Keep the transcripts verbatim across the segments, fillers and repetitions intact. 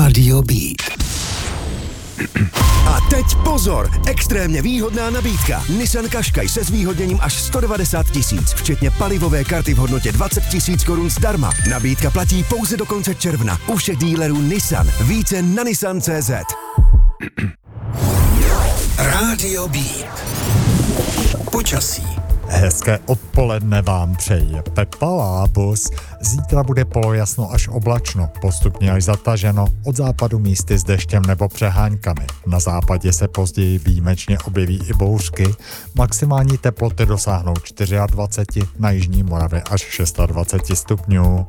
Rádio Beat. A teď pozor, extrémně výhodná nabídka. Nissan Qashqai se zvýhodněním až sto devadesát tisíc, včetně palivové karty v hodnotě dvacet tisíc korun zdarma. Nabídka platí pouze do konce června u všech dílerů Nissan. Více na nissan tečka cé zet. Rádio Beat. Počasí. Hezké odpoledne vám přeje Pepa Lábus. Zítra bude polojasno až oblačno, postupně až zataženo, od západu místy s deštěm nebo přeháňkami. Na západě se později výjimečně objeví i bouřky. Maximální teploty dosáhnou dvacet čtyři, na jižní Moravě až dvacet šest stupňů.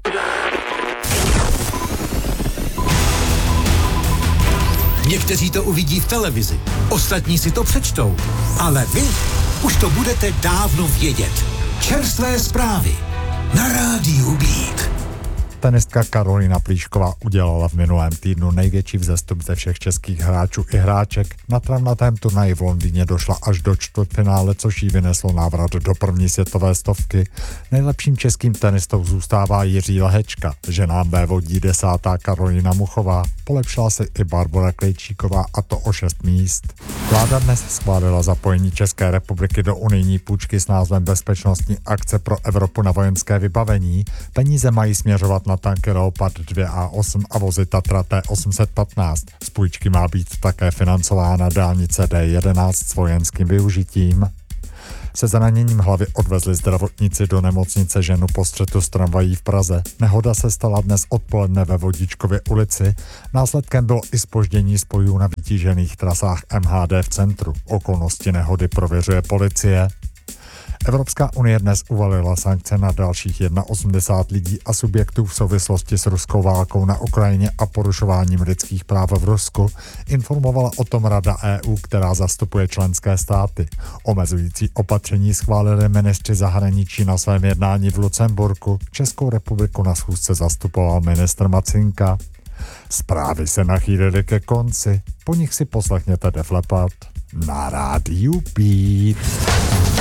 Někteří to uvidí v televizi, ostatní si to přečtou, ale vy už to budete dávno vědět. Čerstvé zprávy na Rádiu Beat. Tenistka Karolína Plíšková udělala v minulém týdnu největší vzestup ze všech českých hráčů i hráček. Na travnatém turnaji v Londýně došla až do čtvrtfinále, což jí vyneslo návrat do první světové stovky. Nejlepším českým tenistou zůstává Jiří Lehečka, ženám vévodí desátá Karolína Muchová. Polepšila se i Barbora Krejčíková, a to o šest míst. Vláda dnes schválila zapojení České republiky do unijní půjčky s názvem Bezpečnostní akce pro Evropu na vojenské vybavení. Peníze mají směřovat na tanky Leopard dva A osm a vozy Tatra T osm set patnáct. Z půjčky má být také financována dálnice D jedenáct s vojenským využitím. Se zraněním hlavy odvezli zdravotníci do nemocnice ženu po střetu s tramvají v Praze. Nehoda se stala dnes odpoledne ve Vodičkově ulici. Následkem bylo i zpoždění spojů na vytížených trasách M H D v centru. Okolnosti nehody prověřuje policie. Evropská unie dnes uvalila sankce na dalších osmdesát jedna lidí a subjektů v souvislosti s ruskou válkou na Ukrajině a porušováním lidských práv v Rusku. Informovala o tom Rada E U, která zastupuje členské státy. Omezující opatření schválili ministři zahraničí na svém jednání v Lucemburku. Českou republiku na schůzce zastupoval ministr Macinka. Zprávy se nachýlily ke konci. Po nich si poslechněte Def Leppard na Rádiu Beat.